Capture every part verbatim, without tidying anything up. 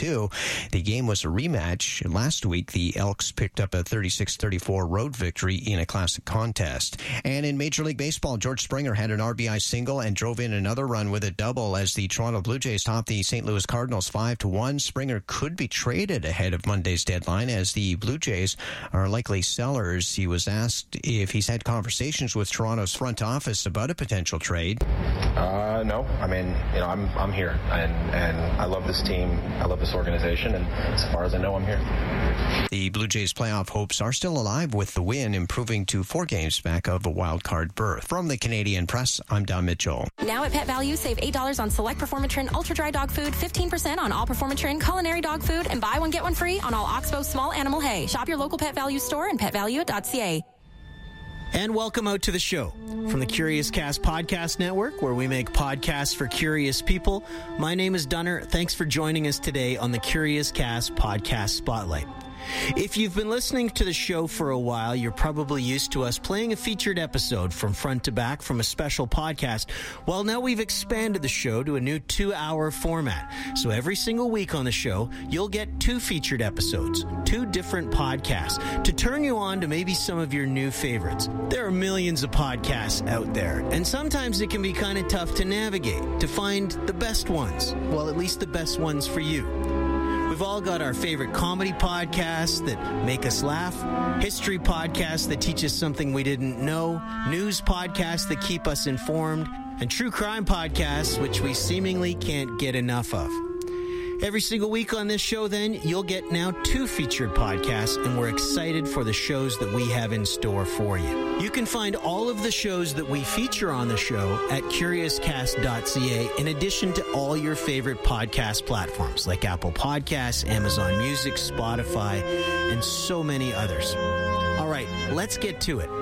two. The game was a rematch. Last week, the Elks picked up a thirty-six thirty-four road victory in a classic contest. And in Major League Baseball, George Springer had an R B I single and drove in another run with a double as the Toronto Blue Jays topped the Saint Louis Cardinals five to one. Springer could be traded ahead of Monday's deadline as the Blue Jays are likely sellers. He was asked if he's had conversations with Toronto's front office about a potential trade. Uh, no. I mean, you know, I'm I'm here, and, and I love this team. I love this organization, and as far as I know, I'm here. The Blue Jays' playoff hopes are still alive with the win, improving to four games back of a wild card berth. From the Canadian Press, I'm Don Mitchell. Now at Pet Value, save eight dollars on select Performatrin Ultra Dry Dog Food, fifteen percent on all Performatrin Culinary Dog Food, and buy one, get one free on all Oxbow Small Animal Hay. Shop your local Pet Value store and pet value dot c a. And welcome out to the show from the Curious Cast Podcast Network, where we make podcasts for curious people. My name is Dunner. Thanks for joining us today on the Curious Cast Podcast Spotlight. If you've been listening to the show for a while, you're probably used to us playing a featured episode from front to back from a special podcast. Well, now we've expanded the show to a new two-hour format. So every single week on the show, you'll get two featured episodes, two different podcasts, to turn you on to maybe some of your new favorites. There are millions of podcasts out there, and sometimes it can be kind of tough to navigate, to find the best ones. Well, at least the best ones for you. We've all got our favorite comedy podcasts that make us laugh, history podcasts that teach us something we didn't know, news podcasts that keep us informed, and true crime podcasts, which we seemingly can't get enough of. Every single week on this show, then, you'll get now two featured podcasts, and we're excited for the shows that we have in store for you. You can find all of the shows that we feature on the show at curious cast dot c a, in addition to all your favorite podcast platforms like Apple Podcasts, Amazon Music, Spotify, and so many others. All right, let's get to it.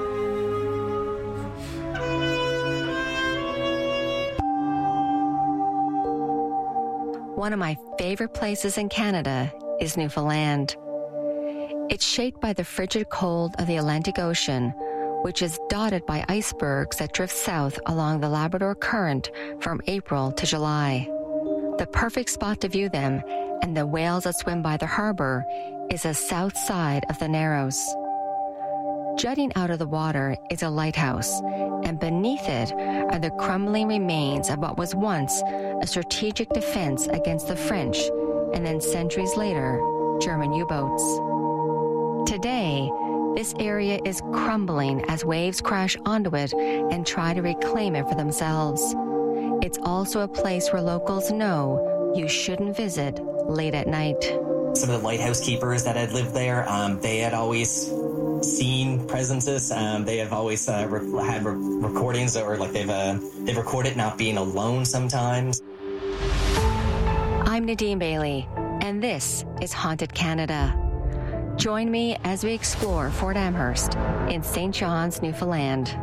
One of my favorite places in Canada is Newfoundland. It's shaped by the frigid cold of the Atlantic Ocean, which is dotted by icebergs that drift south along the Labrador Current from April to July. The perfect spot to view them and the whales that swim by the harbor is the south side of the Narrows. Jutting out of the water is a lighthouse, and beneath it are the crumbling remains of what was once a strategic defense against the French, and then centuries later, German U-boats. Today, this area is crumbling as waves crash onto it and try to reclaim it for themselves. It's also a place where locals know you shouldn't visit late at night. Some of the lighthouse keepers that had lived there, um, they had always seen presences. Um, they have always uh, re- had re- recordings, or like they've uh, they've recorded not being alone sometimes. I'm Nadine Bailey, and this is Haunted Canada. Join me as we explore Fort Amherst in Saint John's, Newfoundland.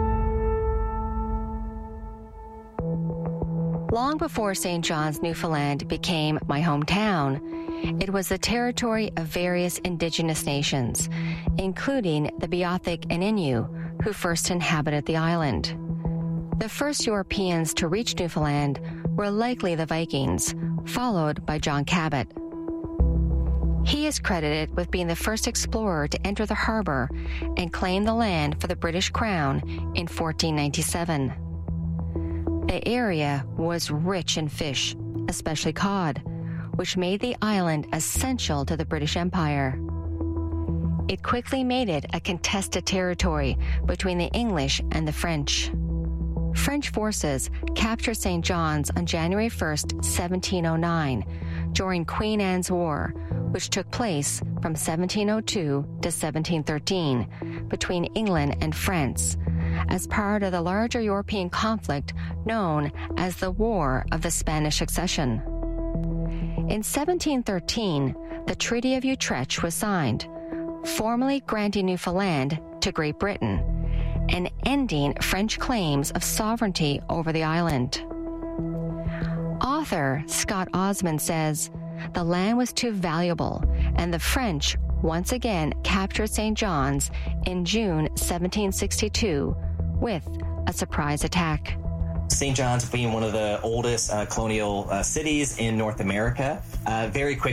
Long before Saint John's, Newfoundland became my hometown, it was the territory of various indigenous nations, including the Beothuk and Innu, who first inhabited the island. The first Europeans to reach Newfoundland were likely the Vikings, followed by John Cabot. He is credited with being the first explorer to enter the harbor and claim the land for the British Crown in fourteen ninety-seven. The area was rich in fish, especially cod, which made the island essential to the British Empire. It quickly made it a contested territory between the English and the French. French forces captured Saint John's on January first, seventeen oh nine, during Queen Anne's War, which took place from seventeen oh two to seventeen thirteen between England and France, as part of the larger European conflict known as the War of the Spanish Succession. In seventeen thirteen, the Treaty of Utrecht was signed, formally granting Newfoundland to Great Britain and ending French claims of sovereignty over the island. Author Scott Osmond says the land was too valuable, and the French once again captured Saint John's in June seventeen sixty-two with a surprise attack. Saint John's being one of the oldest uh, colonial uh, cities in North America, uh, very quick